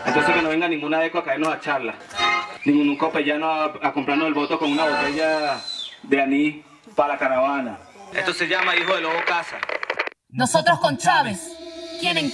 Entonces que no venga ninguna eco a caernos a charla. Ningún copellano a comprarnos el voto con una botella de anís para la caravana. Esto se llama hijo de lobo casa. Nosotros con Chávez. ¿Quién